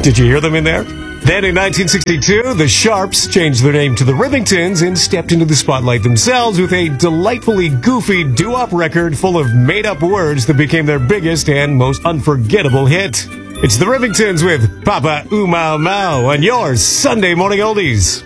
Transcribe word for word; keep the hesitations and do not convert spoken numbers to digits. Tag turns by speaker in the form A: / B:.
A: Did you hear them in there? Then in nineteen sixty-two, the Sharps changed their name to the Rivingtons and stepped into the spotlight themselves with a delightfully goofy doo-wop record full of made-up words that became their biggest and most unforgettable hit. It's the Rivingtons with Papa Oom Mau Mau on your Sunday Morning Oldies.